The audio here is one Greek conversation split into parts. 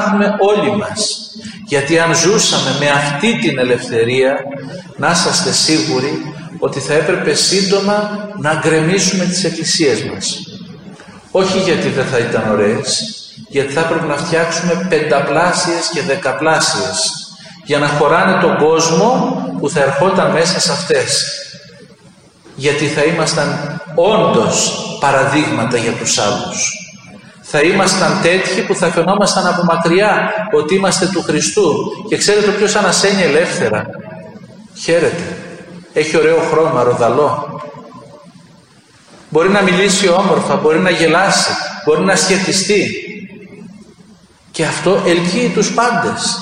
έχουμε όλοι μας. Γιατί αν ζούσαμε με αυτή την ελευθερία, να είσαστε σίγουροι ότι θα έπρεπε σύντομα να γκρεμίσουμε τις εκκλησίες μας. Όχι γιατί δεν θα ήταν ωραίες, γιατί θα έπρεπε να φτιάξουμε πενταπλάσιες και δεκαπλάσιες για να χωράνε τον κόσμο που θα ερχόταν μέσα σε αυτές. Γιατί θα ήμασταν όντως παραδείγματα για τους άλλους. Θα ήμασταν τέτοιοι που θα φαινόμασταν από μακριά ότι είμαστε του Χριστού. Και ξέρετε ποιος ανασένει ελεύθερα? Χαίρεται. Έχει ωραίο χρώμα, ροδαλό. Μπορεί να μιλήσει όμορφα, μπορεί να γελάσει, μπορεί να σχετιστεί. Και αυτό ελκύει τους πάντες.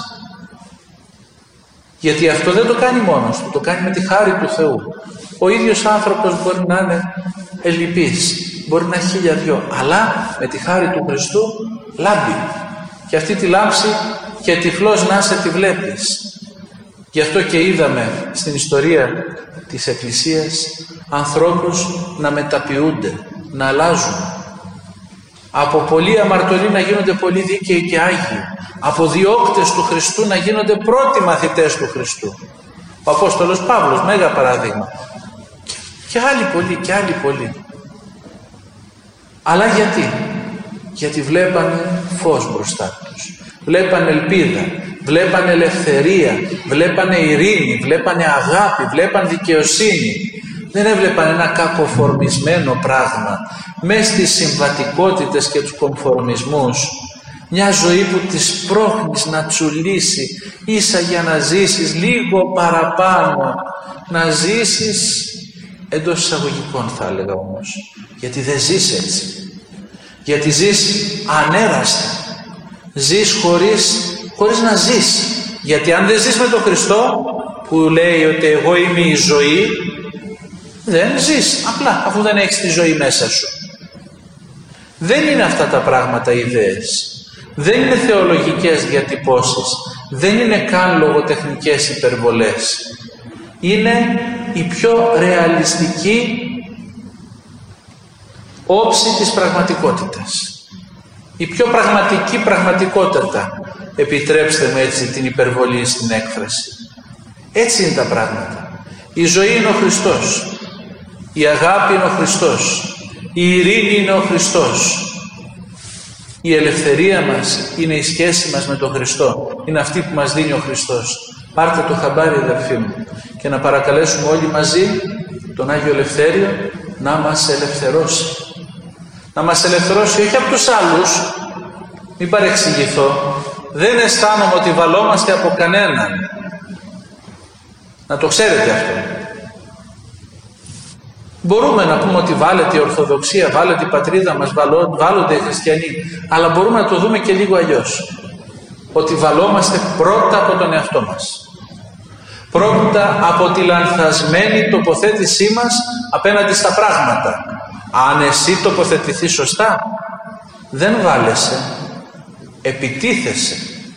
Γιατί αυτό δεν το κάνει μόνος του, το κάνει με τη χάρη του Θεού. Ο ίδιος άνθρωπος μπορεί να είναι ελλειπής, μπορεί να έχει χιλιαδιό, αλλά με τη χάρη του Χριστού λάμπει. Και αυτή τη λάμψη και τυφλός να σε τη βλέπεις. Γι' αυτό και είδαμε στην ιστορία της Εκκλησίας ανθρώπους να μεταποιούνται, να αλλάζουν. Από πολλοί αμαρτωλοί να γίνονται πολύ δίκαιοι και άγιοι. Από διώκτες του Χριστού να γίνονται πρώτοι μαθητές του Χριστού. Ο Απόστολος Παύλος, μέγα παράδειγμα. Και άλλοι πολλοί, και άλλοι πολλοί. Αλλά γιατί? Γιατί βλέπανε φως μπροστά τους. Βλέπανε ελπίδα, βλέπανε ελευθερία, βλέπανε ειρήνη, βλέπανε αγάπη, βλέπανε δικαιοσύνη. Δεν έβλεπαν ένα κακοφορμισμένο πράγμα μες στις συμβατικότητες και τους κομφορμισμούς. Μια ζωή που τις πρόχνεις να τσουλήσει ίσα για να ζήσεις λίγο παραπάνω, να ζήσεις εντός εισαγωγικών θα έλεγα όμως, γιατί δεν ζεις έτσι, γιατί ζεις ανέραστα, ζεις χωρίς να ζεις, γιατί αν δεν ζεις με τον Χριστό που λέει ότι εγώ είμαι η ζωή, δεν ζεις απλά αφού δεν έχεις τη ζωή μέσα σου. Δεν είναι αυτά τα πράγματα ιδέες, δεν είναι θεολογικές διατυπώσεις, δεν είναι καν λογοτεχνικές υπερβολές. Είναι η πιο ρεαλιστική όψη της πραγματικότητας. Η πιο πραγματική πραγματικότητα, επιτρέψτε με έτσι την υπερβολή στην έκφραση. Έτσι είναι τα πράγματα. Η ζωή είναι ο Χριστός, η αγάπη είναι ο Χριστός, η ειρήνη είναι ο Χριστός. Η ελευθερία μας είναι η σχέση μας με τον Χριστό. Είναι αυτή που μας δίνει ο Χριστός. Πάρτε το χαμπάρι αδερφοί μου και να παρακαλέσουμε όλοι μαζί τον Άγιο Ελευθέριο να μας ελευθερώσει. Να μας ελευθερώσει όχι από τους άλλους, μην παρεξηγηθώ, δεν αισθάνομαι ότι βαλόμαστε από κανέναν. Να το ξέρετε αυτό. Μπορούμε να πούμε ότι βάλετε η Ορθοδοξία, βάλετε η πατρίδα μας, βάλλονται οι χριστιανοί, αλλά μπορούμε να το δούμε και λίγο αλλιώς. Ότι βαλόμαστε πρώτα από τον εαυτό μας. Πρώτα από τη λανθασμένη τοποθέτησή μας απέναντι στα πράγματα. Αν εσύ τοποθετηθείς σωστά, δεν βάλεσαι, επιτίθεσαι.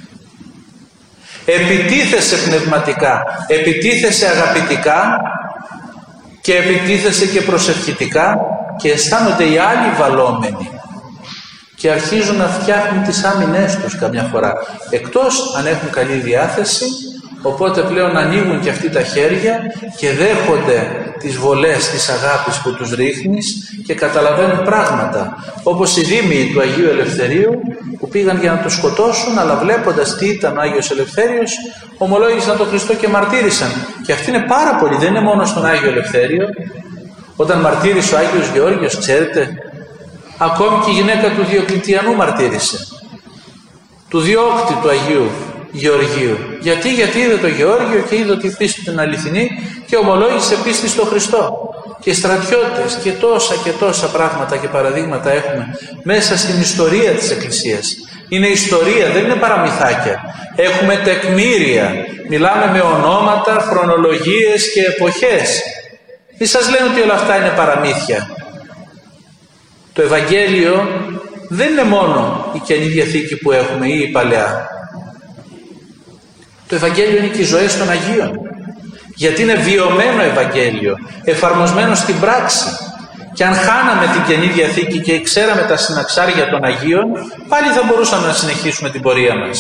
Επιτίθεσαι πνευματικά, επιτίθεσαι αγαπητικά και επιτίθεσαι και προσευχητικά και αισθάνονται οι άλλοι βαλόμενοι και αρχίζουν να φτιάχνουν τις άμυνές τους καμιά φορά, εκτός αν έχουν καλή διάθεση, οπότε πλέον ανοίγουν και αυτοί τα χέρια και δέχονται τις βολές της αγάπης που τους ρίχνεις και καταλαβαίνουν πράγματα, όπως οι δήμοι του Αγίου Ελευθερίου που πήγαν για να το σκοτώσουν, αλλά βλέποντας τι ήταν ο Άγιος Ελευθέριος ομολόγησαν τον Χριστό και μαρτύρησαν. Και αυτή είναι πάρα πολύ, δεν είναι μόνο στον Άγιο Ελευθέριο. Όταν μαρτύρησε ο Άγιος Γεώργιος, ξέρετε, ακόμη και η γυναίκα του Διοκλητιανού μαρτύρησε, του διώκτη του Αγίου Γεωργίου. Γιατί είδε το Γεώργιο και είδε ότι η πίστη του είναι αληθινή και ομολόγησε πίστη στο Χριστό. Και στρατιώτες και τόσα πράγματα και παραδείγματα έχουμε μέσα στην ιστορία της Εκκλησίας. Είναι ιστορία, δεν είναι παραμυθάκια. Έχουμε τεκμήρια, μιλάμε με ονόματα, χρονολογίες και εποχές. Μη σας λένε ότι όλα αυτά είναι παραμύθια. Το Ευαγγέλιο δεν είναι μόνο η Καινή Διαθήκη που έχουμε ή η Παλαιά. Το Ευαγγέλιο είναι και οι ζωές των Αγίων. Γιατί είναι βιωμένο Ευαγγέλιο, εφαρμοσμένο στην πράξη. Και αν χάναμε την Καινή Διαθήκη και ξέραμε τα συναξάρια των Αγίων, πάλι θα μπορούσαμε να συνεχίσουμε την πορεία μας.